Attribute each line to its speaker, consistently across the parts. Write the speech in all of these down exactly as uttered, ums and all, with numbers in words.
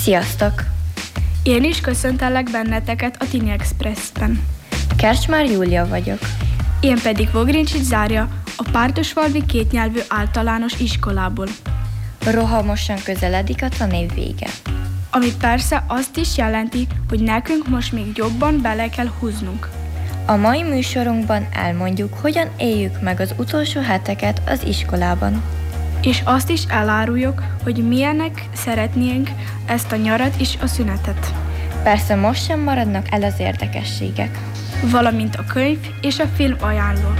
Speaker 1: Sziasztok!
Speaker 2: Én is köszöntelek benneteket a Tini Expressben.
Speaker 1: Kercsmár Júlia vagyok.
Speaker 2: Én pedig Vogrincsics Zárja, a Pártosfalvi kétnyelvű általános iskolából.
Speaker 1: Rohamosan közeledik a tanév vége.
Speaker 2: Ami persze azt is jelenti, hogy nekünk most még jobban bele kell húznunk.
Speaker 1: A mai műsorunkban elmondjuk, hogyan éljük meg az utolsó heteket az iskolában.
Speaker 2: És azt is eláruljuk, hogy milyenek szeretnénk ezt a nyarat és a szünetet.
Speaker 1: Persze most sem maradnak el az érdekességek.
Speaker 2: Valamint a könyv és a film ajánló.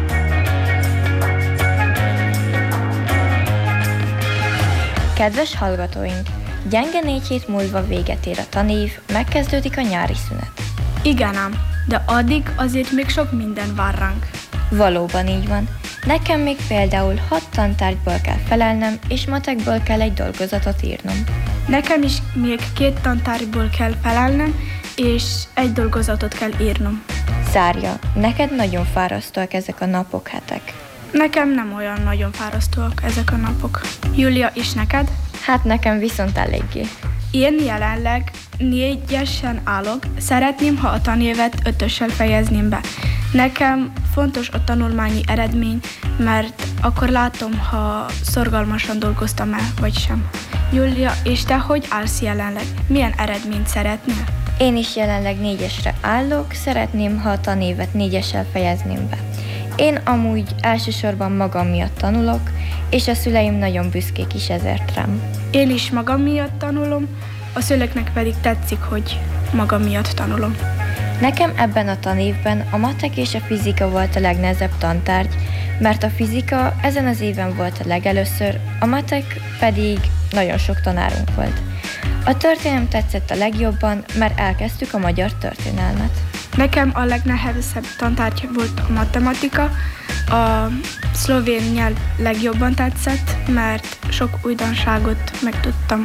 Speaker 1: Kedves hallgatóink! Gyenge négy hét múlva véget ér a tanév, megkezdődik a nyári szünet.
Speaker 2: Igen ám, de addig azért még sok minden vár ránk.
Speaker 1: Valóban így van. Nekem még például hat tantárgyból kell felelnem, és matekból kell egy dolgozatot írnom.
Speaker 2: Nekem is még két tantárgyból kell felelnem, és egy dolgozatot kell írnom.
Speaker 1: Zárja, neked nagyon fárasztóak ezek a napok, hetek.
Speaker 2: Nekem nem olyan nagyon fárasztóak ezek a napok. Júlia, és neked?
Speaker 1: Hát nekem viszont eléggé.
Speaker 2: Én jelenleg négyesen állok, szeretném, ha a tanévet ötössel fejezném be. Nekem fontos a tanulmányi eredmény, mert akkor látom, ha szorgalmasan dolgoztam el, vagy sem. Júlia, és te hogy állsz jelenleg? Milyen eredményt szeretnél?
Speaker 1: Én is jelenleg négyesre állok, szeretném, ha a tanévet négyessel fejezném be. Én amúgy elsősorban magam miatt tanulok, és a szüleim nagyon büszkék is ezért rám.
Speaker 2: Én is magam miatt tanulom, a szülőknek pedig tetszik, hogy magam miatt tanulom.
Speaker 1: Nekem ebben a tanévben a matek és a fizika volt a legnehezebb tantárgy, mert a fizika ezen az éven volt a legelőször, a matek pedig nagyon sok tanárunk volt. A történelem tetszett a legjobban, mert elkezdtük a magyar történelmet.
Speaker 2: Nekem a legnehezebb tantárgy volt a matematika, a szlovén nyelv legjobban tetszett, mert sok újdonságot megtudtam.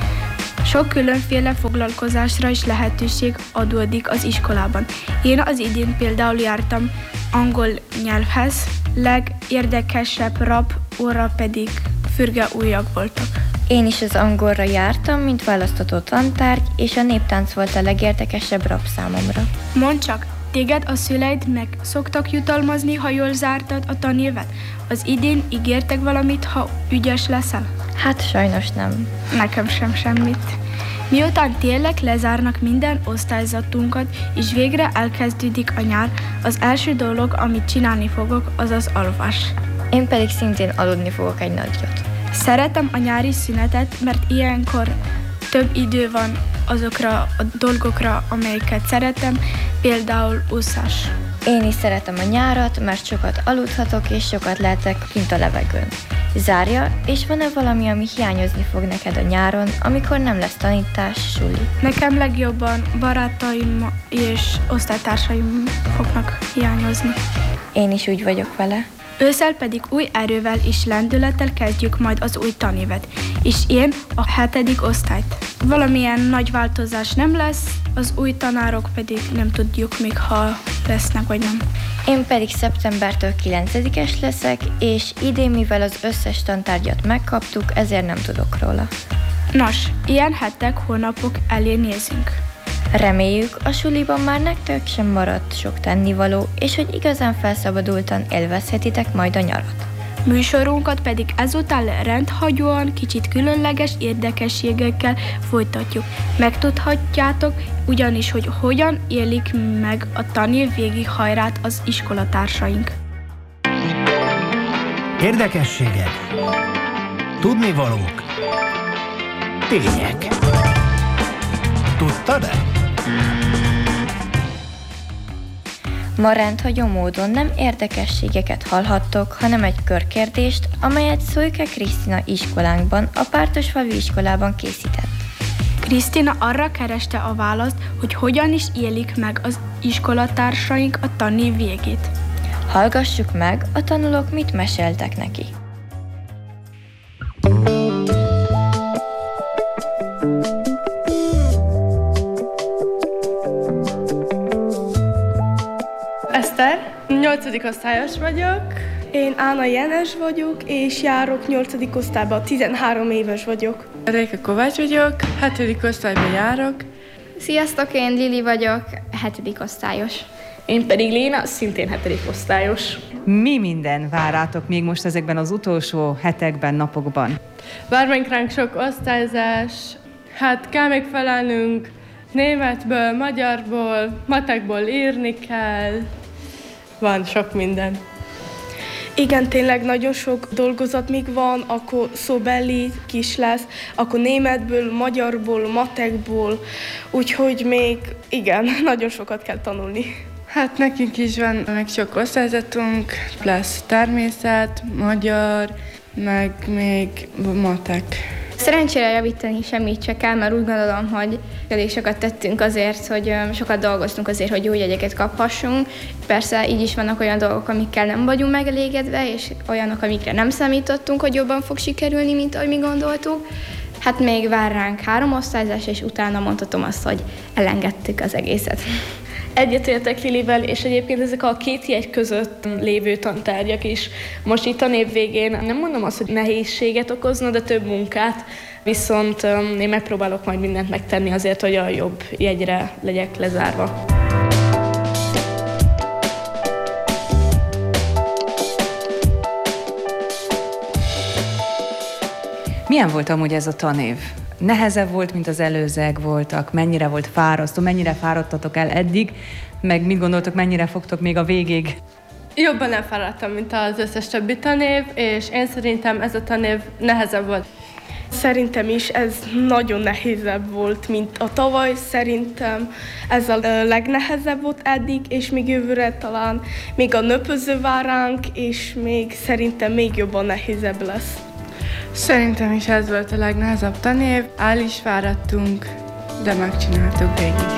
Speaker 2: Sok különféle foglalkozásra is lehetőség adódik az iskolában. Én az idén például jártam angol nyelvhez, legérdekesebb rap óra pedig fürgeújak voltak.
Speaker 1: Én is az angolra jártam, mint választható tantárgy, és a néptánc volt a legérdekesebb rap számomra.
Speaker 2: Mondd csak, téged a szüleid meg szoktak jutalmazni, ha jól zártad a tanévet? Az idén ígértek valamit, ha ügyes leszel?
Speaker 1: Hát sajnos nem.
Speaker 2: Nekem sem semmit. Miután tényleg lezárnak minden osztályzatunkat, és végre elkezdődik a nyár, az első dolog, amit csinálni fogok, az az alvás.
Speaker 1: Én pedig szintén aludni fogok egy nagyot.
Speaker 2: Szeretem a nyári szünetet, mert ilyenkor több idő van azokra a dolgokra, amelyeket szeretem, például úszás.
Speaker 1: Én is szeretem a nyárat, mert sokat aludhatok és sokat lehetek kint a levegőn. Zárja, és van-e valami, ami hiányozni fog neked a nyáron, amikor nem lesz tanítás, suli?
Speaker 2: Nekem legjobban barátaim és osztálytársaim fognak hiányozni.
Speaker 1: Én is úgy vagyok vele.
Speaker 2: Ősszel pedig új erővel és lendülettel kezdjük majd az új tanévet, és én a hetedik osztályt. Valamilyen nagy változás nem lesz, az új tanárok pedig nem tudjuk még, ha lesznek vagy nem.
Speaker 1: Én pedig szeptembertől kilencedikes leszek, és idén, mivel az összes tantárgyat megkaptuk, ezért nem tudok róla.
Speaker 2: Nos, ilyen hetek, hónapok elé nézünk.
Speaker 1: Reméljük, a suliban már nektek sem maradt sok tennivaló, és hogy igazán felszabadultan élvezhetitek majd a nyarat.
Speaker 2: Műsorunkat pedig ezután rendhagyóan, kicsit különleges érdekességekkel folytatjuk. Megtudhatjátok ugyanis, hogy hogyan élik meg a tanév végi hajrát az iskolatársaink.
Speaker 3: Érdekességek, tudnivalók, tények. Tudtad-e?
Speaker 1: Ma rendhagyó módon nem érdekességeket hallhattok, hanem egy körkérdést, amelyet Szólyke Krisztina iskolánkban, a Pártosfalvi iskolában készített.
Speaker 2: Krisztina arra kereste a választ, hogy hogyan is élik meg az iskolatársaink a tanév végét.
Speaker 1: Hallgassuk meg, a tanulók mit meséltek neki.
Speaker 4: Eszter, nyolcadik osztályos vagyok,
Speaker 2: Én Ána János vagyok, és járok nyolcadik osztályba, tizenhárom éves vagyok.
Speaker 4: Réka Kovács vagyok, hetedik osztályban járok.
Speaker 5: Sziasztok, én Lili vagyok, hetedik osztályos.
Speaker 6: Én pedig Léna, szintén hetedik osztályos.
Speaker 7: Mi minden vár rátok még most ezekben az utolsó hetekben, napokban?
Speaker 4: Vár még ránk sok osztályzás, hát kell még felelnünk németből, magyarból, matekból írni kell, van sok minden.
Speaker 2: Igen, tényleg nagyon sok dolgozat még van, akkor szóbeli is lesz, akkor németből, magyarból, matekból, úgyhogy még igen, nagyon sokat kell tanulni.
Speaker 4: Hát nekünk is van meg sok osztályzatunk, lesz természet, magyar, meg még matek.
Speaker 5: Szerencsére javítani semmit se kell, mert úgy gondolom, hogy elég sokat tettünk azért, hogy sokat dolgoztunk azért, hogy jó jegyeket kaphassunk. Persze így is vannak olyan dolgok, amikkel nem vagyunk megelégedve, és olyanok, amikre nem számítottunk, hogy jobban fog sikerülni, mint ahogy mi gondoltuk. Hát még vár ránk három osztályzás, és utána mondhatom azt, hogy elengedtük az egészet.
Speaker 6: Egyetértek Lilivel, és egyébként ezek a két jegy között lévő tantárgyak is. Most itt a tanév végén nem mondom azt, hogy nehézséget okozna, de több munkát, viszont én megpróbálok majd mindent megtenni azért, hogy a jobb jegyre legyek lezárva.
Speaker 7: Milyen volt amúgy ez a tanév? Nehezebb volt, mint az előzőek voltak? Mennyire volt fárasztó? Mennyire fáradtatok el eddig? Meg mit gondoltok, mennyire fogtok még a végig?
Speaker 4: Jobban elfáradtam, mint az összes többi tanév, és én szerintem ez a tanév nehezebb volt.
Speaker 2: Szerintem is ez nagyon nehézebb volt, mint a tavaly. Szerintem ez a legnehezebb volt eddig, és még jövőre talán még a nöpöző vár ránk, és még szerintem még jobban nehézebb lesz.
Speaker 4: Szerintem is ez volt a legnehezebb tanév, el is fáradtunk, de megcsináltuk végig.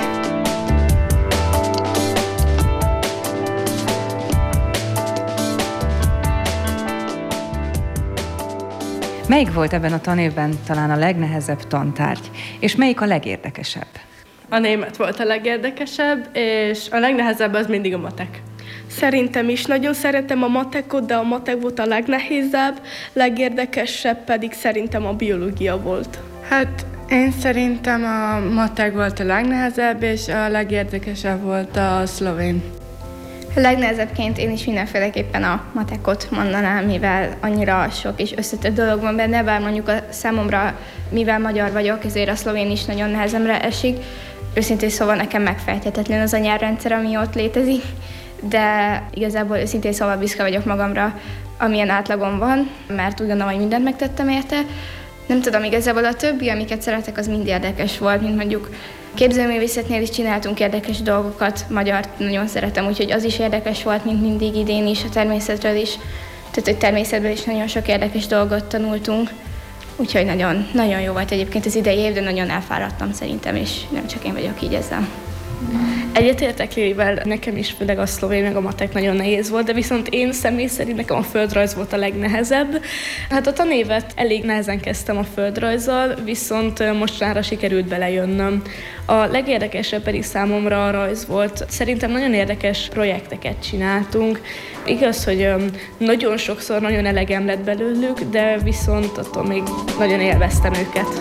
Speaker 7: Melyik volt ebben a tanévben talán a legnehezebb tantárgy, és melyik a legérdekesebb?
Speaker 4: A német volt a legérdekesebb, és a legnehezebb az mindig a matek.
Speaker 2: Szerintem is nagyon szeretem a matekot, de a matek volt a legnehézebb, legérdekesebb pedig szerintem a biológia volt.
Speaker 4: Hát én szerintem a matek volt a legnehezebb, és a legérdekesebb volt a szlovén.
Speaker 5: A legnehezebbként én is mindenféleképpen a matekot mondanám, mivel annyira sok és összetett dolog van benne, bár mondjuk a számomra, mivel magyar vagyok, ezért a szlovén is nagyon nehezemre esik. Őszintén szóval nekem megfejthetetlen az a nyelvrendszer, ami ott létezik, de igazából őszintén szóval büszke vagyok magamra, amilyen átlagom van, mert úgy gondolom, hogy mindent megtettem érte. Nem tudom, igazából a többi, amiket szeretek, az mind érdekes volt, mint mondjuk képzőművészetnél is csináltunk érdekes dolgokat, magyart nagyon szeretem, úgyhogy az is érdekes volt, mint mindig idén is, a természetről is, tehát hogy természetből is nagyon sok érdekes dolgot tanultunk, úgyhogy nagyon, nagyon jó volt egyébként az idei év, de nagyon elfáradtam szerintem, és nem csak én vagyok így ezzel.
Speaker 6: Egyetértek Lilivel, nekem is főleg a szlovén meg a matek nagyon nehéz volt, de viszont én személy szerint nekem a földrajz volt a legnehezebb. Hát a tanévet elég nehezen kezdtem a földrajzzal, viszont mostanra sikerült belejönnöm. A legérdekesebb pedig számomra a rajz volt. Szerintem nagyon érdekes projekteket csináltunk. Igaz, hogy nagyon sokszor nagyon elegem lett belőlük, de viszont attól még nagyon élveztem őket.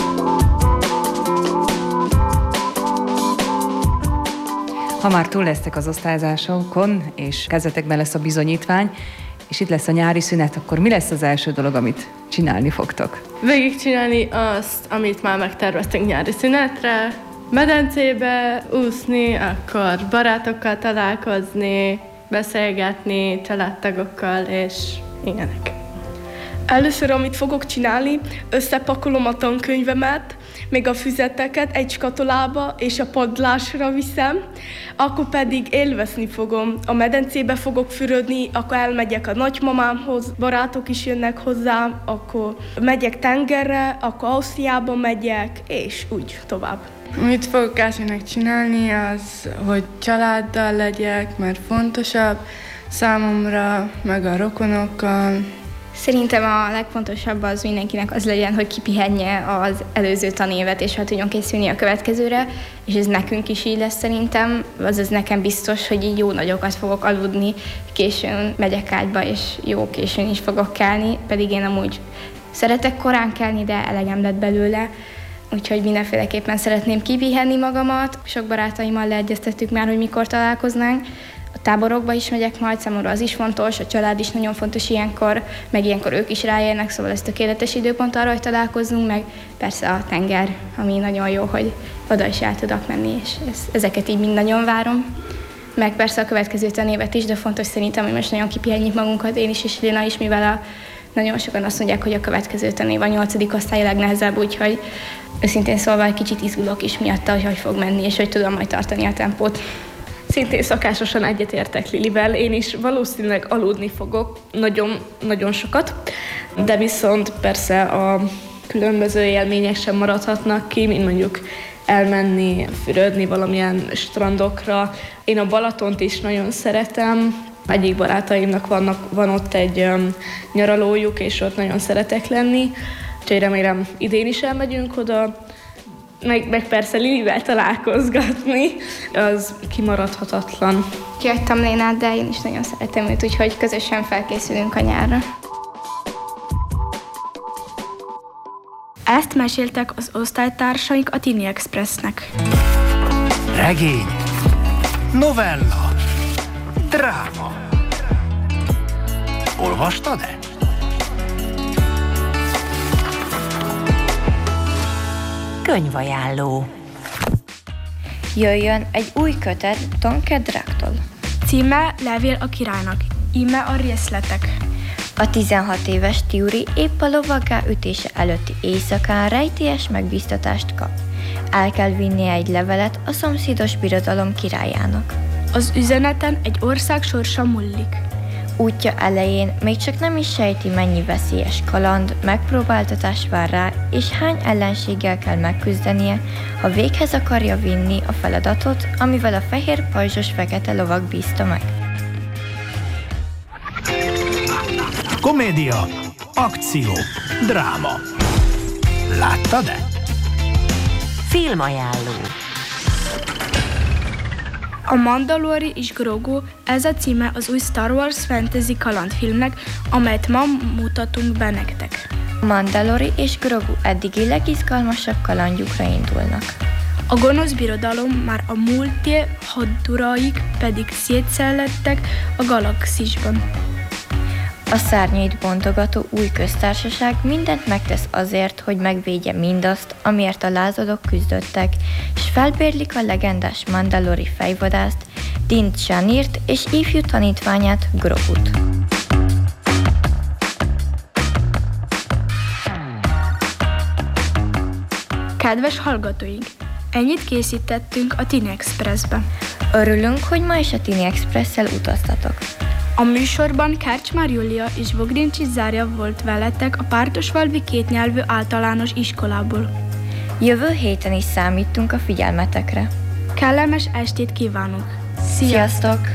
Speaker 7: Ha már túl lesztek az osztályzásokon, és kezdetekben lesz a bizonyítvány, és itt lesz a nyári szünet, akkor mi lesz az első dolog, amit csinálni fogtok?
Speaker 4: Végigcsinálni azt, amit már megterveztünk nyári szünetre, medencébe úszni, akkor barátokkal találkozni, beszélgetni, családtagokkal, és ilyenek.
Speaker 2: Először, amit fogok csinálni, összepakolom a tankönyvemet, még a füzeteket egy skatolába és a padlásra viszem, akkor pedig élvezni fogom. A medencébe fogok fürödni, akkor elmegyek a nagymamámhoz, barátok is jönnek hozzám, akkor megyek tengerre, akkor Ausztriába megyek, és úgy tovább.
Speaker 4: Amit fogok elsőnek csinálni, az, hogy családdal legyek, mert fontosabb számomra, meg a rokonokkal,
Speaker 5: Szerintem a legfontosabb az mindenkinek az legyen, hogy kipihenje az előző tanévet, és hát tudjon készülni a következőre, és ez nekünk is így lesz szerintem, azaz nekem biztos, hogy így jó nagyokat fogok aludni, későn megyek ágyba, és jó későn is fogok kelni, pedig én amúgy szeretek korán kelni, de elegem lett belőle, úgyhogy mindenféleképpen szeretném kipihenni magamat. Sok barátaimmal leegyeztettük már, hogy mikor találkoznánk. A táborokba is megyek majd, számomra az is fontos, a család is nagyon fontos ilyenkor, meg ilyenkor ők is ráérnek, szóval ez tökéletes időpont arra, hogy találkozzunk, meg persze a tenger, ami nagyon jó, hogy oda is el tudok menni, és ez, ezeket így mind nagyon várom. Meg persze a következő tanévet is, de fontos szerintem, hogy most nagyon kipihenjük magunkat, én is és Léna is, mivel a, nagyon sokan azt mondják, hogy a következő tanév a nyolcadik osztály a legnehezebb, úgyhogy őszintén szólva egy kicsit izgulok is miatta, hogy hogy fog menni, és hogy tudom majd tartani a tempót.
Speaker 6: Szintén szokásosan egyetértek Lilivel, én is valószínűleg aludni fogok nagyon-nagyon sokat, de viszont persze a különböző élmények sem maradhatnak ki, mint mondjuk elmenni, fürödni valamilyen strandokra. Én a Balatont is nagyon szeretem, egyik barátaimnak vannak, van ott egy um, nyaralójuk, és ott nagyon szeretek lenni, úgyhogy remélem idén is elmegyünk oda. Meg, meg persze Lilivel találkozgatni, az kimaradhatatlan.
Speaker 5: Kihagytam Lénát, de én is nagyon szeretem őt, úgyhogy közösen felkészülünk a nyárra.
Speaker 2: Ezt meséltek az osztálytársaink a Tini Expressnek.
Speaker 3: Regény, novella, dráma. Olvastad-e?
Speaker 8: Könyvajánló.
Speaker 1: Jöjjön egy új kötet Tonke Dráktól.
Speaker 2: Címe Levél a királynak. Íme a részletek.
Speaker 1: A tizenhat éves Tiuri épp a lovaggá ütése előtti éjszakán rejtélyes megbíztatást kap. El kell vinnie egy levelet a szomszédos birodalom királyának.
Speaker 2: Az üzeneten egy ország sorsa múlik.
Speaker 1: Útja elején még csak nem is sejti, mennyi veszélyes kaland, megpróbáltatás vár rá, és hány ellenséggel kell megküzdenie, ha véghez akarja vinni a feladatot, amivel a fehér pajzsos fekete lovag bízta meg.
Speaker 3: Komédia, akció, dráma. Láttad-e?
Speaker 8: Filmajánló.
Speaker 2: A Mandalori és Grogu, ez a címe az új Star Wars fantasy kalandfilmnek, amelyet ma mutatunk be nektek.
Speaker 1: Mandalori és Grogu eddigi legizgalmasabb kalandjukra indulnak.
Speaker 2: A gonosz birodalom már a múltje, haduraik pedig szétszellettek a galaxisban.
Speaker 1: A szárnyait bontogató új köztársaság mindent megtesz azért, hogy megvédje mindazt, amiért a lázadók küzdöttek, és felbérlik a legendás mandalori fejvadászt, Din Djanirt és ifjú tanítványát, Grogut.
Speaker 2: Kedves hallgatóink! Ennyit készítettünk a Tini Expressbe.
Speaker 1: Örülünk, hogy ma is a Tini Expresszel utaztatok.
Speaker 2: A műsorban Kercsmár Júlia és Vogrincsi Zárja volt veletek a Pártosfalvi kétnyelvű általános iskolából.
Speaker 1: Jövő héten is számítunk a figyelmetekre.
Speaker 2: Kellemes estét kívánunk!
Speaker 1: Sziasztok!